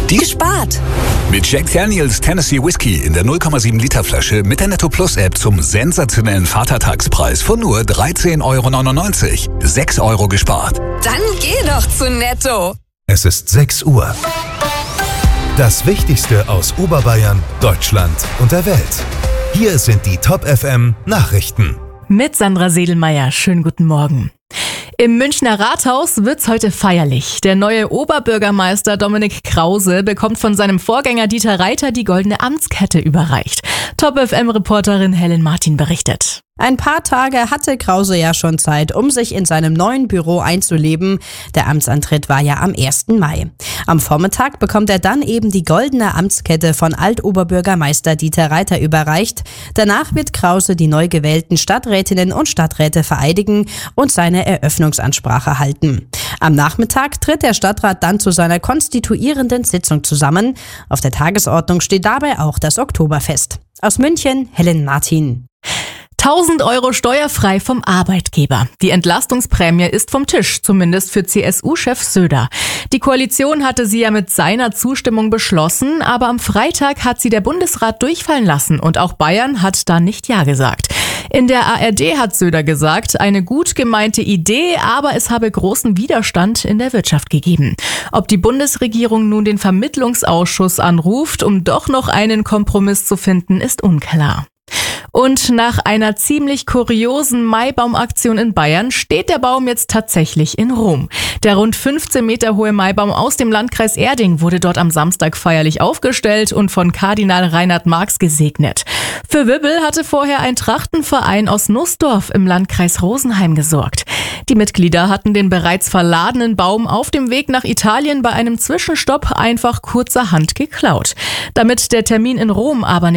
Die spart. Mit Jack Daniels Tennessee Whiskey in der 0,7 Liter Flasche mit der Netto Plus App zum sensationellen Vatertagspreis von nur 13,99 €. 6 € gespart. Dann geh doch zu Netto. Es ist 6 Uhr. Das Wichtigste aus Oberbayern, Deutschland und der Welt. Hier sind die Top FM Nachrichten. Mit Sandra Sedelmeier. Schönen guten Morgen. Im Münchner Rathaus wird's heute feierlich. Der neue Oberbürgermeister Dominik Krause bekommt von seinem Vorgänger Dieter Reiter die goldene Amtskette überreicht. Top-FM-Reporterin Helen Martin berichtet. Ein paar Tage hatte Krause ja schon Zeit, um sich in seinem neuen Büro einzuleben. Der Amtsantritt war ja am 1. Mai. Am Vormittag bekommt er dann eben die goldene Amtskette von Altoberbürgermeister Dieter Reiter überreicht. Danach wird Krause die neu gewählten Stadträtinnen und Stadträte vereidigen und seine Eröffnungsansprache halten. Am Nachmittag tritt der Stadtrat dann zu seiner konstituierenden Sitzung zusammen. Auf der Tagesordnung steht dabei auch das Oktoberfest. Aus München, Helen Martin. 1.000 € steuerfrei vom Arbeitgeber. Die Entlastungsprämie ist vom Tisch, zumindest für CSU-Chef Söder. Die Koalition hatte sie ja mit seiner Zustimmung beschlossen, aber am Freitag hat sie der Bundesrat durchfallen lassen und auch Bayern hat da nicht Ja gesagt. In der ARD hat Söder gesagt, eine gut gemeinte Idee, aber es habe großen Widerstand in der Wirtschaft gegeben. Ob die Bundesregierung nun den Vermittlungsausschuss anruft, um doch noch einen Kompromiss zu finden, ist unklar. Und nach einer ziemlich kuriosen Maibaumaktion in Bayern steht der Baum jetzt tatsächlich in Rom. Der rund 15 Meter hohe Maibaum aus dem Landkreis Erding wurde dort am Samstag feierlich aufgestellt und von Kardinal Reinhard Marx gesegnet. Für Wirbel hatte vorher ein Trachtenverein aus Nussdorf im Landkreis Rosenheim gesorgt. Die Mitglieder hatten den bereits verladenen Baum auf dem Weg nach Italien bei einem Zwischenstopp einfach kurzerhand geklaut. Damit der Termin in Rom aber nicht